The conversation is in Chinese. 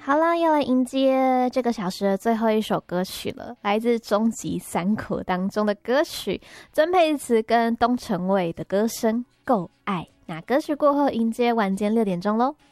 好啦，要来迎接这个小时的最后一首歌曲了，来自终极三国当中的歌曲，曾沛慈跟东城卫的歌声《够爱》。那歌曲过后，迎接晚间6点钟喽。